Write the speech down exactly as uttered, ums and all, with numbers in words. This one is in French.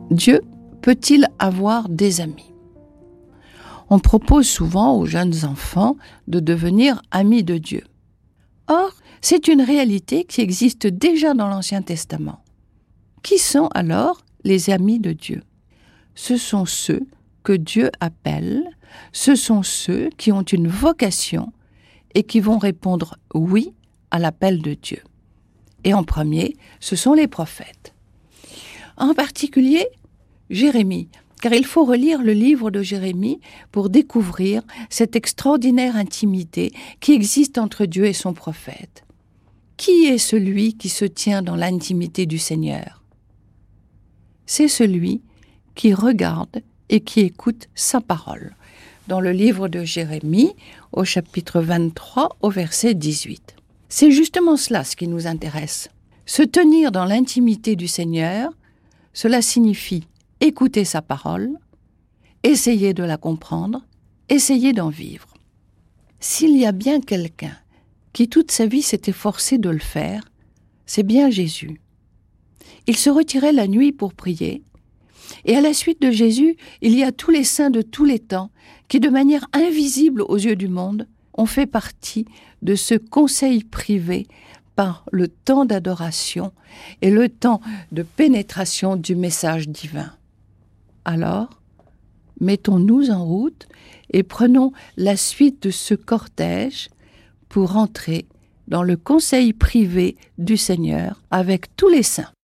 Dieu peut-il avoir des amis ? On propose souvent aux jeunes enfants de devenir amis de Dieu. Or, c'est une réalité qui existe déjà dans l'Ancien Testament. Qui sont alors les amis de Dieu ? Ce sont ceux que Dieu appelle, ce sont ceux qui ont une vocation et qui vont répondre « oui » à l'appel de Dieu. Et en premier, ce sont les prophètes. En particulier, Jérémie, car il faut relire le livre de Jérémie pour découvrir cette extraordinaire intimité qui existe entre Dieu et son prophète. Qui est celui qui se tient dans l'intimité du Seigneur ? C'est celui qui regarde et qui écoute sa parole. Dans le livre de Jérémie, au chapitre vingt-trois, au verset dix-huit. C'est justement cela ce qui nous intéresse. Se tenir dans l'intimité du Seigneur, cela signifie écouter sa parole, essayer de la comprendre, essayer d'en vivre. S'il y a bien quelqu'un qui toute sa vie s'est efforcé de le faire, c'est bien Jésus. Il se retirait la nuit pour prier, et à la suite de Jésus, il y a tous les saints de tous les temps qui, de manière invisible aux yeux du monde, ont fait partie de ce conseil privé par le temps d'adoration et le temps de pénétration du message divin. Alors, mettons-nous en route et prenons la suite de ce cortège pour entrer dans le conseil privé du Seigneur avec tous les saints.